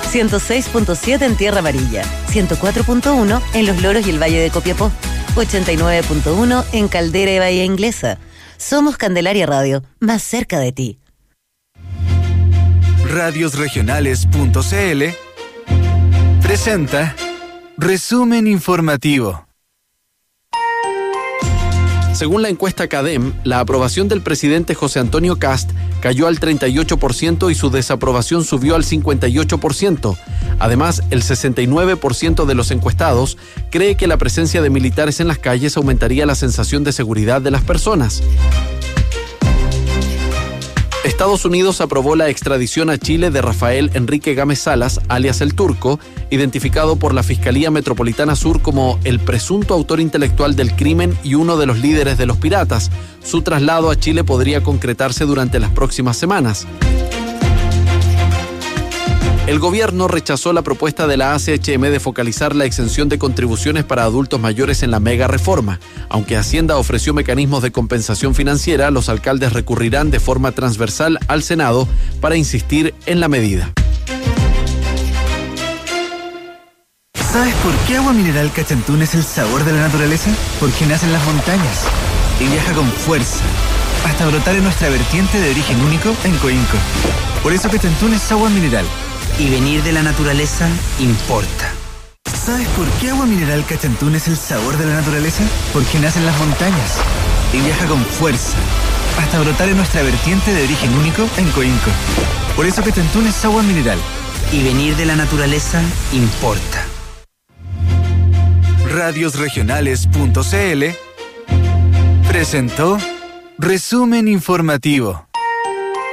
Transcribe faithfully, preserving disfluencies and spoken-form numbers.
ciento seis punto siete en Tierra Amarilla, ciento cuatro punto uno en Los Loros y el Valle de Copiapó, ochenta y nueve punto uno en Caldera y Bahía Inglesa. Somos Candelaria Radio, más cerca de ti. radiosregionales punto c l presenta Resumen Informativo. Según la encuesta CADEM, la aprobación del presidente José Antonio Kast cayó al treinta y ocho por ciento y su desaprobación subió al cincuenta y ocho por ciento. Además, el sesenta y nueve por ciento de los encuestados cree que la presencia de militares en las calles aumentaría la sensación de seguridad de las personas. Estados Unidos aprobó la extradición a Chile de Rafael Enrique Gámez Salas, alias El Turco, identificado por la Fiscalía Metropolitana Sur como el presunto autor intelectual del crimen y uno de los líderes de los piratas. Su traslado a Chile podría concretarse durante las próximas semanas. El gobierno rechazó la propuesta de la A C H M de focalizar la exención de contribuciones para adultos mayores en la mega reforma. Aunque Hacienda ofreció mecanismos de compensación financiera, los alcaldes recurrirán de forma transversal al Senado para insistir en la medida. ¿Sabes por qué Agua Mineral Cachantún es el sabor de la naturaleza? Porque nace en las montañas y viaja con fuerza hasta brotar en nuestra vertiente de origen único en Coinco. Por eso Cachantún es agua mineral. Y venir de la naturaleza importa. ¿Sabes por qué Agua Mineral Cachantún es el sabor de la naturaleza? Porque nace en las montañas y viaja con fuerza hasta brotar en nuestra vertiente de origen único en Coinco. Por eso Cachantún es agua mineral. Y venir de la naturaleza importa. radiosregionales punto c l presentó Resumen Informativo.